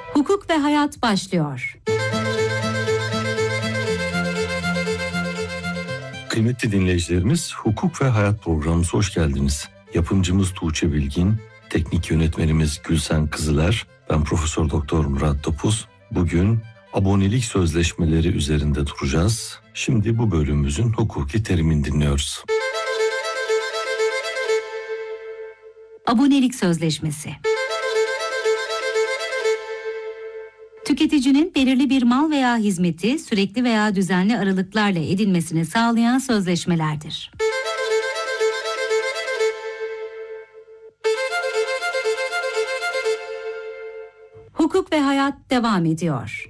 Hukuk ve Hayat başlıyor. Kıymetli dinleyicilerimiz, Hukuk ve Hayat programımıza hoş geldiniz. Yapımcımız Tuğçe Bilgin, teknik yönetmenimiz Gülsen Kızıler, ben Profesör Doktor Murat Topuz. Bugün abonelik sözleşmeleri üzerinde duracağız. Şimdi bu bölümümüzün hukuki terimini dinliyoruz. Abonelik sözleşmesi. Tüketicinin belirli bir mal veya hizmeti sürekli veya düzenli aralıklarla edinmesini sağlayan sözleşmelerdir. Hukuk ve Hayat devam ediyor.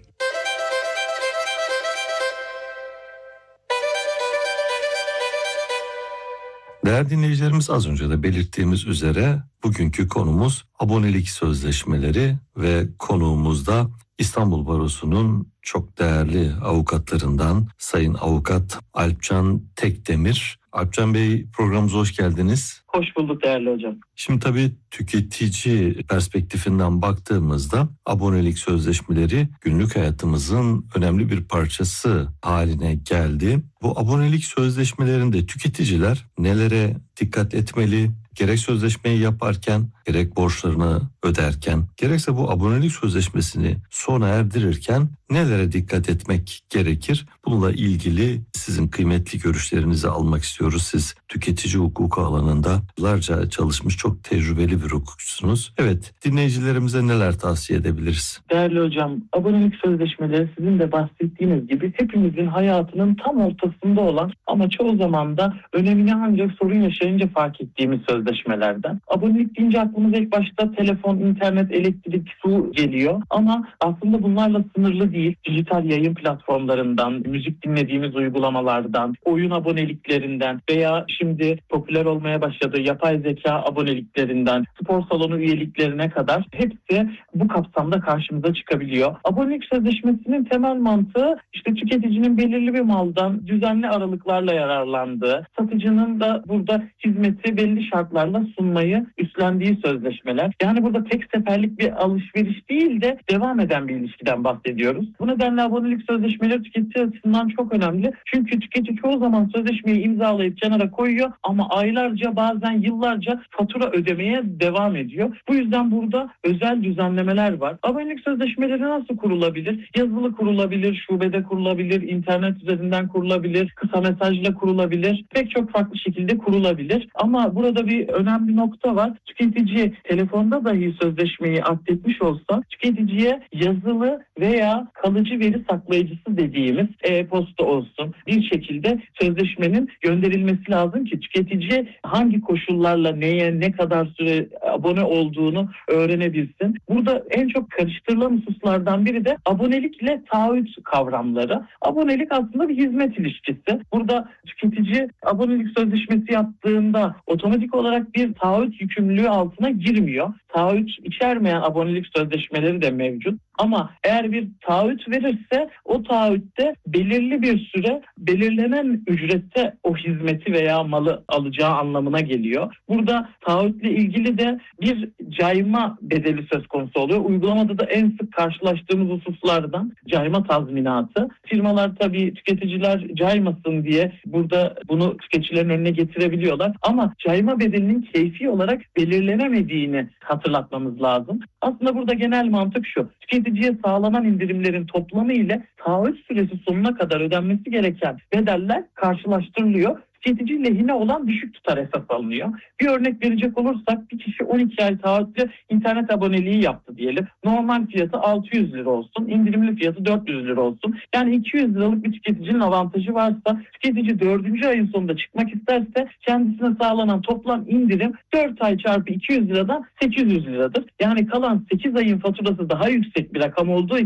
Değerli dinleyicilerimiz, az önce de belirttiğimiz üzere bugünkü konumuz abonelik sözleşmeleri ve konuğumuzda İstanbul Barosu'nun çok değerli avukatlarından Sayın Avukat Alpcan Tekdemir. Alpcan Bey, programımıza hoş geldiniz. Hoş bulduk değerli hocam. Şimdi tabii tüketici perspektifinden baktığımızda abonelik sözleşmeleri günlük hayatımızın önemli bir parçası haline geldi. Bu abonelik sözleşmelerinde tüketiciler nelere dikkat etmeli? Gerek sözleşmeyi yaparken, gerek borçlarını öderken, gerekse bu abonelik sözleşmesini sona erdirirken nelere dikkat etmek gerekir? Bununla ilgili sizin kıymetli görüşlerinizi almak istiyoruz. Siz tüketici hukuku alanında yıllarca çalışmış çok tecrübeli bir hukukçusunuz. Evet, dinleyicilerimize neler tavsiye edebiliriz? Değerli hocam, abonelik sözleşmeleri sizin de bahsettiğiniz gibi hepimizin hayatının tam ortasında olan ama çoğu zaman da önemini ancak sorun yaşayınca fark ettiğimiz sözleşmelerden. Abonelik deyince aklımıza ilk başta telefon, internet, elektrik, su geliyor ama aslında bunlarla sınırlı değil. Dijital yayın platformlarından, müzik dinlediğimiz uygulamalardan, oyun aboneliklerinden veya şimdi popüler olmaya başladığı yapay zeka aboneliklerinden, spor salonu üyeliklerine kadar hepsi bu kapsamda karşımıza çıkabiliyor. Abonelik sözleşmesinin temel mantığı işte tüketicinin belirli bir maldan düzenli aralıklarla yararlandığı, satıcının da burada hizmeti belli şartlarla sunmayı üstlendiği sözleşmeler. Yani burada tek seferlik bir alışveriş değil de devam eden bir ilişkiden bahsediyoruz. Bu nedenle abonelik sözleşmeleri tüketici açısından çok önemli. Çünkü tüketici çoğu zaman sözleşmeyi imzalayıp kenara koyuyor ama aylarca bazen yıllarca fatura ödemeye devam ediyor. Bu yüzden burada özel düzenlemeler var. Abonelik sözleşmeleri nasıl kurulabilir? Yazılı kurulabilir, şubede kurulabilir, internet üzerinden kurulabilir, kısa mesajla kurulabilir. Pek çok farklı şekilde kurulabilir. Ama burada bir önemli nokta var. Tüketici telefonda dahi sözleşmeyi akdetmiş olsa tüketiciye yazılı veya kalıcı veri saklayıcısı dediğimiz e-posta olsun bir şekilde sözleşmenin gönderilmesi lazım ki tüketici hangi koşullarla neye ne kadar süre abone olduğunu öğrenebilsin. Burada en çok karıştırılan hususlardan biri de abonelikle taahhüt kavramları. Abonelik aslında bir hizmet ilişkisi. Burada tüketici abonelik sözleşmesi yaptığında otomatik olarak bir taahhüt yükümlülüğü altına girmiyor. Taahhüt içermeyen abonelik sözleşmeleri de mevcut. Ama eğer bir taahhüt verirse o taahhütte belirli bir süre belirlenen ücrette o hizmeti veya malı alacağı anlamına geliyor. Burada taahhütle ilgili de bir cayma bedeli söz konusu oluyor. Uygulamada da en sık karşılaştığımız hususlardan cayma tazminatı. Firmalar tabii tüketiciler caymasın diye burada bunu tüketicilerin önüne getirebiliyorlar. Ama cayma bedelinin keyfi olarak belirlenemediğini hatırlatmamız lazım. Aslında burada genel mantık şu. Tüketiciye sağlanan indirimlerin toplamı ile taahhüt süresi sonuna kadar ödenmesi gereken bedeller karşılaştırılıyor. Tüketici lehine olan düşük tutar esas alınıyor. Bir örnek verecek olursak bir kişi 12 ay taahhütle internet aboneliği yaptı diyelim. Normal fiyatı 600 lira olsun, indirimli fiyatı 400 lira olsun. Yani 200 liralık bir tüketicinin avantajı varsa tüketici 4. ayın sonunda çıkmak isterse kendisine sağlanan toplam indirim 4 ay çarpı 200 liradan 800 liradır. Yani kalan 8 ayın faturası daha yüksek bir rakam olduğu için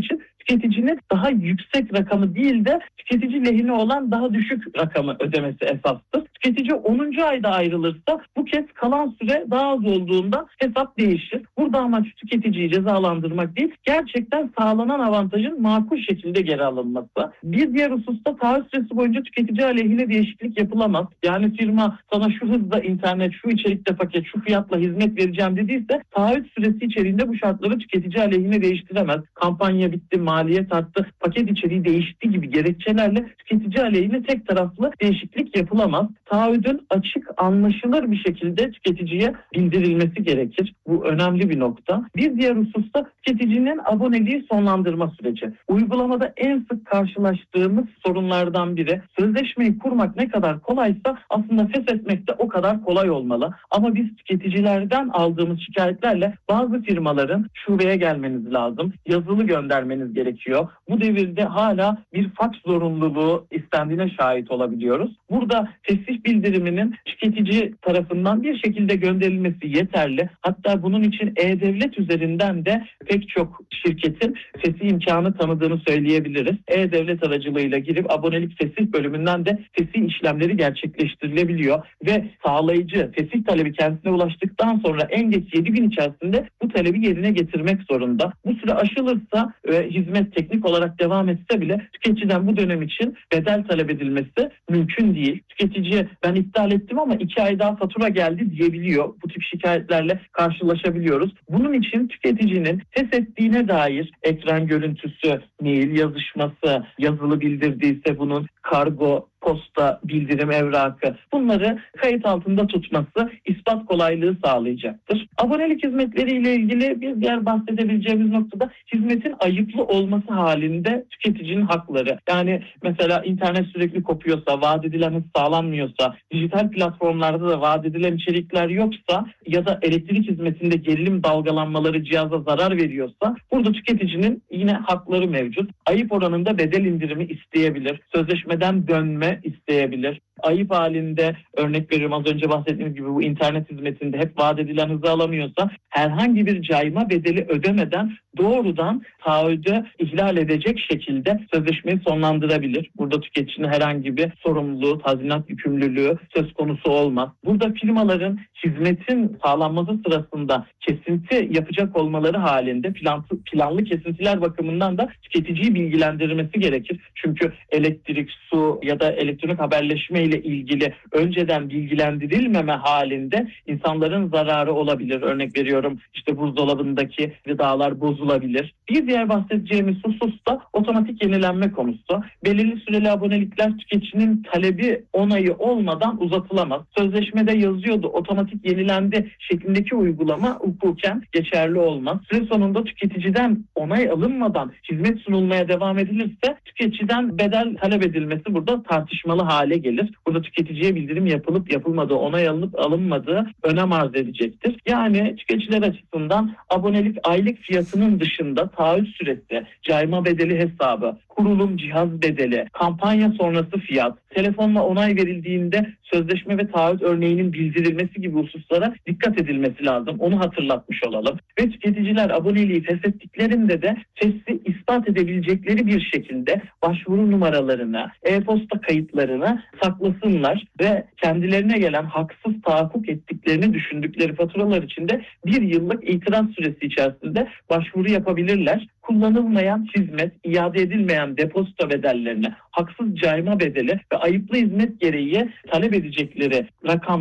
tüketicinin daha yüksek rakamı değil de tüketici lehine olan daha düşük rakamı ödemesi esastır. Tüketici 10. ayda ayrılırsa bu kez kalan süre daha az olduğunda hesap değişir. Burada amaç tüketiciyi cezalandırmak değil, gerçekten sağlanan avantajın makul şekilde geri alınması. Bir diğer hususta taahhüt süresi boyunca tüketici aleyhine değişiklik yapılamaz. Yani firma sana şu hızda internet, şu içerikte paket, şu fiyatla hizmet vereceğim dediyse taahhüt süresi içeriğinde bu şartları tüketici aleyhine değiştiremez. Kampanya bitti, maliyet arttı, paket içeriği değişti gibi gerekçelerle tüketici aleyhine tek taraflı değişiklik yapılamaz. Taahhüdün açık, anlaşılır bir şekilde tüketiciye bildirilmesi gerekir. Bu önemli bir nokta. Bir diğer hususta tüketicinin aboneliği sonlandırma süreci. Uygulamada en sık karşılaştığımız sorunlardan biri. Sözleşmeyi kurmak ne kadar kolaysa aslında feshetmek de o kadar kolay olmalı. Ama biz tüketicilerden aldığımız şikayetlerle bazı firmaların şubeye gelmeniz lazım, yazılı göndermeniz gerekiyor. Bu devirde hala bir faks zorunluluğu istendiğine şahit olabiliyoruz. Burada fesih bildiriminin tüketici tarafından bir şekilde gönderilmesi yeterli. Hatta bunun için E-Devlet üzerinden de pek çok şirketin fesih imkanı tanıdığını söyleyebiliriz. E-Devlet aracılığıyla girip abonelik fesih bölümünden de fesih işlemleri gerçekleştirilebiliyor ve sağlayıcı fesih talebi kendisine ulaştıktan sonra en geç 7 gün içerisinde bu talebi yerine getirmek zorunda. Bu süre aşılırsa ve hizmet teknik olarak devam etse bile tüketiciden bu dönem için bedel talep edilmesi mümkün değil. Tüketici ben iptal ettim ama 2 ay daha fatura geldi diyebiliyor. Bu tip şikayetlerle karşılaşabiliyoruz. Bunun için tüketicinin feshettiğine dair ekran görüntüsü, mail yazışması, yazılı bildirdiyse bunun kargo, posta, bildirim evrakı, bunları kayıt altında tutması ispat kolaylığı sağlayacaktır. Abonelik hizmetleriyle ilgili bir diğer bahsedebileceğimiz noktada hizmetin ayıplı olması halinde tüketicinin hakları. Yani mesela internet sürekli kopuyorsa, vaat edilen hız sağlanmıyorsa, dijital platformlarda da vaat edilen içerikler yoksa ya da elektrik hizmetinde gerilim dalgalanmaları cihaza zarar veriyorsa burada tüketicinin yine hakları mevcut. Ayıp oranında bedel indirimi isteyebilir. Sözleşmeden dönme isteyebilir. Ayıp halinde örnek veriyorum az önce bahsettiğimiz gibi bu internet hizmetinde hep vaat edilen hızı alamıyorsa herhangi bir cayma bedeli ödemeden doğrudan taahhüdü ihlal edecek şekilde sözleşmeyi sonlandırabilir. Burada tüketicinin herhangi bir sorumluluğu, tazminat yükümlülüğü söz konusu olmaz. Burada firmaların hizmetin sağlanması sırasında kesinti yapacak olmaları halinde planlı kesintiler bakımından da tüketiciyi bilgilendirmesi gerekir. Çünkü elektrik, su ya da elektronik haberleşme ile ilgili önceden bilgilendirilmeme halinde insanların zararı olabilir. Örnek veriyorum işte buzdolabındaki gıdalar bozulabilir. Bir diğer bahsedeceğimiz husus da otomatik yenilenme konusu. Belirli süreli abonelikler tüketicinin talebi onayı olmadan uzatılamaz. Sözleşmede yazıyordu otomatik yenilendi şeklindeki uygulama hukuken geçerli olmaz. Süre sonunda tüketiciden onay alınmadan hizmet sunulmaya devam edilirse tüketiciden bedel talep edilmesi burada tartışmalı hale gelir. Burada tüketiciye bildirim yapılıp yapılmadığı, onay alınıp alınmadığı önem arz edecektir. Yani tüketiciler açısından abonelik aylık fiyatının dışında taahhüt süresi, cayma bedeli hesabı, kurulum cihaz bedeli, kampanya sonrası fiyat, telefonla onay verildiğinde sözleşme ve taahhüt örneğinin bildirilmesi gibi hususlara dikkat edilmesi lazım. Onu hatırlatmış olalım. Ve tüketiciler aboneliği feshettiklerinde de fesli ispat edebilecekleri bir şekilde başvuru numaralarını, e-posta kayıtlarını saklasınlar ve kendilerine gelen haksız tahakkuk ettiklerini düşündükleri faturalar için de 1 yıllık itiraz süresi içerisinde başvuru yapabilirler. Kullanılmayan hizmet, iade edilmeyen depozito bedellerini, haksız cayma bedeli ve ayıplı hizmet gereği talep edecekleri rakam